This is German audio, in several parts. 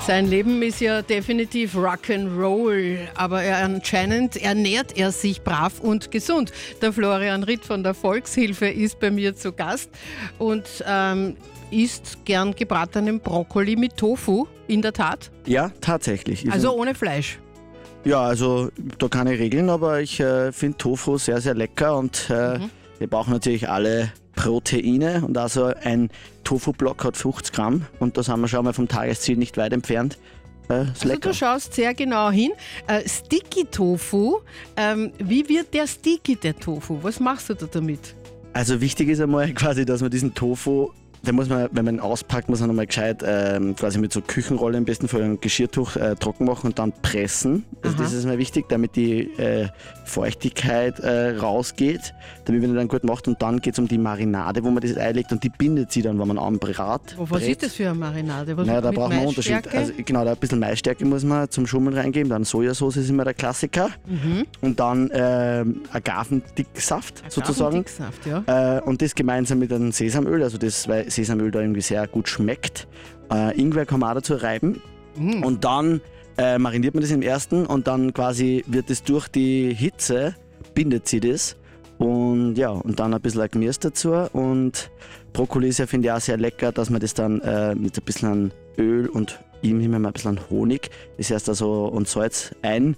Sein Leben ist ja definitiv Rock'n'Roll, aber anscheinend ernährt er sich brav und gesund. Der Florian Ritt von der Volkshilfe ist bei mir zu Gast und isst gern gebratenen Brokkoli mit Tofu, in der Tat? Ja, tatsächlich. Also ohne Fleisch? Ja, also da keine Regeln, aber ich finde Tofu sehr, sehr lecker und wir brauchen natürlich alle Proteine und also ein Tofu-Block hat 50 Gramm und da sind wir schon mal vom Tagesziel nicht weit entfernt. Ist lecker. Du schaust sehr genau hin. Sticky Tofu, wie wird der Sticky, der Tofu? Was machst du da damit? Also wichtig ist einmal quasi, dass man diesen Tofu, den muss man, wenn man ihn auspackt, muss man nochmal gescheit quasi mit so Küchenrolle im besten Fall ein Geschirrtuch trocken machen und dann pressen. Also das ist mal wichtig, damit die Feuchtigkeit rausgeht, damit man den dann gut macht. Und dann geht es um die Marinade, wo man das einlegt und die bindet sie dann, wenn man anbrät. Was ist das für eine Marinade? Was da mit braucht man einen Unterschied. Also, genau, da ein bisschen Maisstärke muss man zum Schummeln reingeben, dann Sojasauce ist immer der Klassiker. Und dann Agavendicksaft sozusagen. Agavendicksaft, ja. Und das gemeinsam mit einem Sesamöl, also das, weil Sesamöl da irgendwie sehr gut schmeckt. Ingwer kann man auch dazu reiben. Und dann mariniert man das im ersten und dann quasi wird es durch die Hitze, bindet sie das. Und ja, und dann ein bisschen Gemüse dazu. Und Brokkoli ist ja, finde ich, auch sehr lecker, dass man das dann mit ein bisschen Öl und immer mal ein bisschen Honig, das heißt also und Salz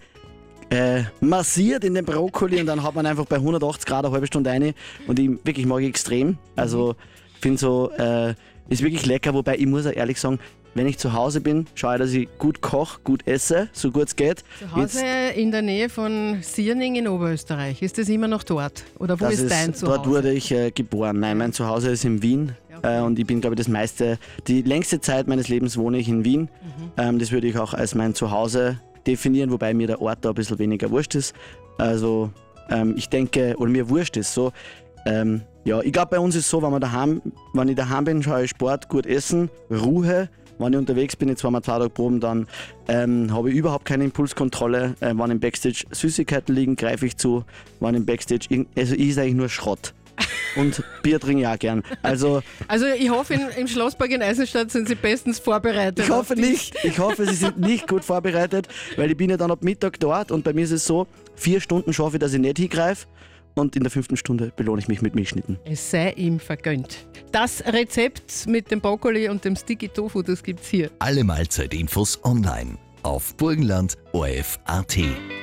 massiert in den Brokkoli und dann hat man einfach bei 180 Grad eine halbe Stunde rein. Und ich wirklich mag ich extrem. Also finde so, ist wirklich lecker, wobei ich muss auch ehrlich sagen, wenn ich zu Hause bin, schaue ich, dass ich gut koche, gut esse, so gut es geht. Zu Hause in der Nähe von Sierning in Oberösterreich. Ist das immer noch dort? Oder wo ist dein Zuhause? Dort wurde ich geboren. Nein, mein Zuhause ist in Wien. Okay. Und ich bin, glaube ich, die längste Zeit meines Lebens wohne ich in Wien. Das würde ich auch als mein Zuhause definieren, wobei mir der Ort da ein bisschen weniger wurscht ist. Also ich denke, oder mir wurscht ist so, ja, ich glaube, bei uns ist es so, wenn ich daheim bin, schaue ich Sport, gut essen, Ruhe. Wenn ich unterwegs bin, jetzt waren wir 2 Tage proben, dann habe ich überhaupt keine Impulskontrolle. Wenn im Backstage Süßigkeiten liegen, greife ich zu. Wenn im Backstage, also ich ist eigentlich nur Schrott. Und Bier trinke ich auch gern. Also ich hoffe, im Schlosspark in Eisenstadt sind Sie bestens vorbereitet. Ich hoffe nicht. Ich hoffe, Sie sind nicht gut vorbereitet, weil ich bin ja dann ab Mittag dort und bei mir ist es so, 4 Stunden schaffe ich, dass ich nicht hingreife. Und in der 5. Stunde belohne ich mich mit Milchschnitten. Es sei ihm vergönnt. Das Rezept mit dem Brokkoli und dem Sticky Tofu, das gibt's hier. Alle Mahlzeitinfos online auf burgenland.orf.at.